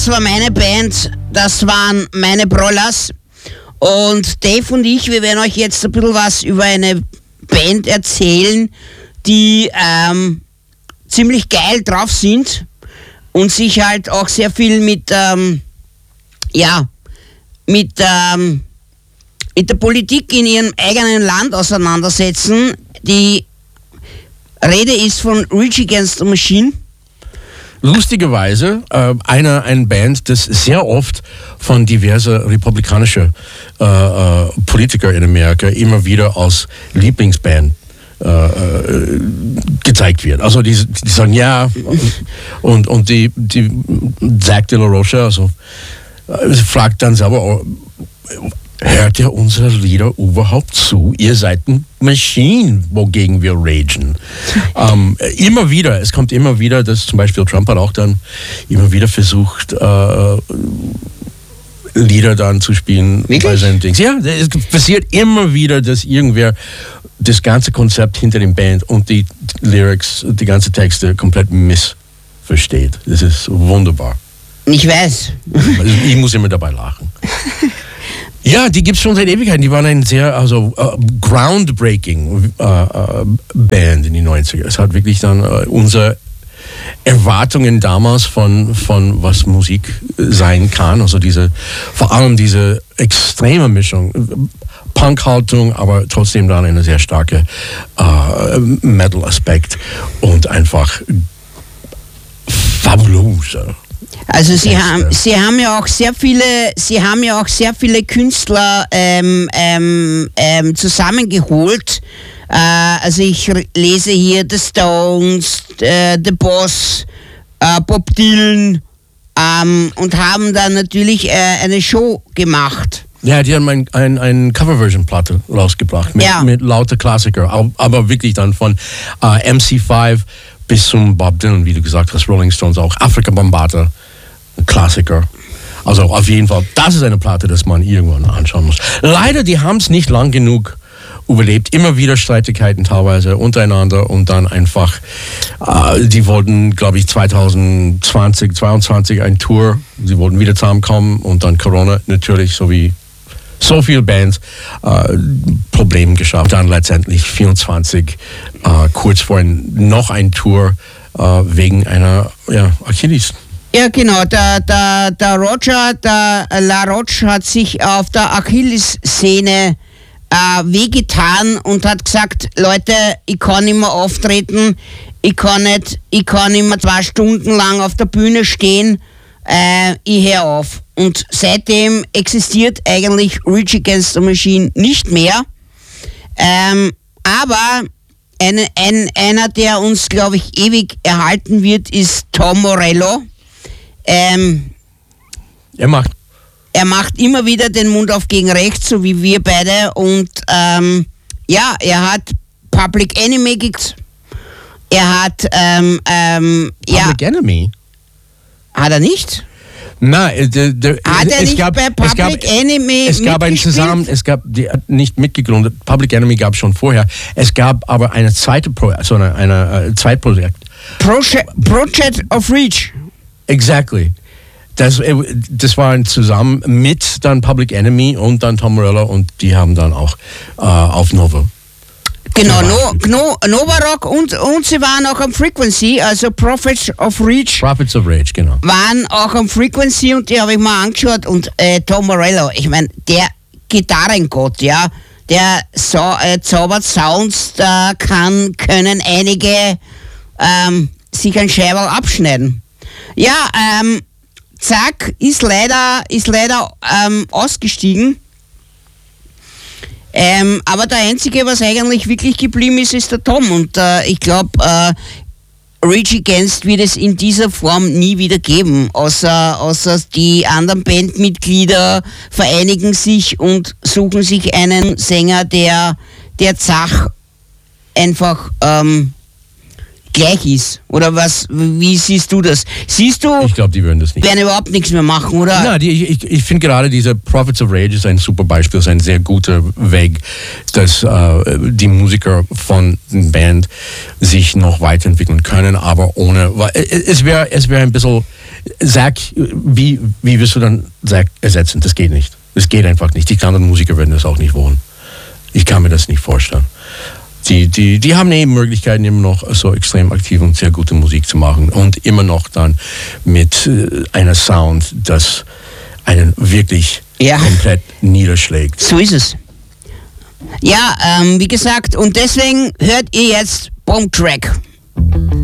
das war meine Band, das waren meine Brollers. Und Dave und ich, wir werden euch jetzt ein bisschen was über eine Band erzählen, die ziemlich geil drauf sind und sich halt auch sehr viel mit der Politik in ihrem eigenen Land auseinandersetzen. Die Rede ist von Rage Against the Machine. Lustigerweise eine Band, das sehr oft von diversen republikanischen Politikern in Amerika immer wieder als Lieblingsband gezeigt wird. Also die sagen ja und die Zach de la Rocha also, fragt dann selber, hört ihr unsere Lieder überhaupt zu? Ihr seid ein Maschine, wogegen wir ragen. Immer wieder, es kommt immer wieder, dass zum Beispiel Trump hat auch dann immer wieder versucht, Lieder dann zu spielen bei seinen Dings. Ja, es passiert immer wieder, dass irgendwer das ganze Konzept hinter dem Band und die Lyrics, die ganzen Texte komplett missversteht. Das ist wunderbar. Ich weiß. Ich muss immer dabei lachen. Ja, die gibt es schon seit Ewigkeiten. Die waren ein sehr groundbreaking Band in den 90er. Es hat wirklich dann unsere Erwartungen damals von was Musik sein kann, also vor allem diese extreme Mischung, Punk-Haltung, aber trotzdem dann eine sehr starke Metal-Aspekt und einfach fabulös. Also Sie haben ja auch sehr viele Künstler zusammengeholt. Also ich lese hier The Stones, The Boss, Bob Dylan und haben dann natürlich eine Show gemacht. Ja, die haben eine Cover-Version-Platte rausgebracht mit lauter Klassiker, aber wirklich dann von MC5 bis zum Bob Dylan, wie du gesagt hast, Rolling Stones auch, Afrika Bambaataa, Klassiker. Also auf jeden Fall, das ist eine Platte, das man irgendwann anschauen muss. Leider, die haben es nicht lang genug überlebt. Immer wieder Streitigkeiten teilweise untereinander und dann einfach, die wollten, glaube ich, 2022 ein Tour. Sie wollten wieder zusammenkommen und dann Corona natürlich, so wie so viele Bands, Probleme geschafft. Dann letztendlich 24, kurz vor noch ein Tour wegen einer Achilles. Ja, genau. Der La Roche hat sich auf der Achillessehne wehgetan und hat gesagt, Leute, ich kann nicht mehr auftreten, ich kann nicht mehr 2 Stunden lang auf der Bühne stehen, ich höre auf. Und seitdem existiert eigentlich Rage Against the Machine nicht mehr. Aber einer, der uns, glaube ich, ewig erhalten wird, ist Tom Morello. Er macht immer wieder den Mund auf gegen rechts, so wie wir beide. Und er hat Public Enemy gekriegt. Er hat Public Enemy? Hat er nicht? Nein, es gab ein Zusammen, es gab die nicht mitgegründet. Public Enemy gab es schon vorher. Es gab aber eine zweite Zweitprojekt. Project of Reach. Exactly. Das war zusammen mit dann Public Enemy und dann Tom Morello und die haben dann auch auf Nova. Genau, Nova Rock und sie waren auch am Frequency, also Prophets of Rage, genau. Waren auch am Frequency und die habe ich mal angeschaut und Tom Morello, ich meine, der Gitarrengott, ja, der zaubert Sounds, da können einige sich ein Scheiberl abschneiden. Ja, Zack ist leider ausgestiegen. Aber der Einzige, was eigentlich wirklich geblieben ist, ist der Tom. Und ich glaube, Rage Against wird es in dieser Form nie wieder geben. Außer die anderen Bandmitglieder vereinigen sich und suchen sich einen Sänger, der Zach einfach gleich ist. Oder was? Wie siehst du das? Siehst du? Ich glaube, die würden das nicht. Werden überhaupt nichts mehr machen, oder? Nein, ich finde gerade diese Prophets of Rage ist ein super Beispiel, ist ein sehr guter Weg, dass die Musiker von der Band sich noch weiterentwickeln können, aber ohne. Es wäre ein bisschen Zack, wie wirst du dann Zack ersetzen? Das geht nicht. Das geht einfach nicht. Die anderen Musiker werden das auch nicht wollen. Ich kann mir das nicht vorstellen. Die haben eben Möglichkeiten, immer noch so extrem aktiv und sehr gute Musik zu machen und immer noch dann mit einer Sound, das einen wirklich komplett niederschlägt. So ist es. Ja, wie gesagt, und deswegen hört ihr jetzt Bomb Track.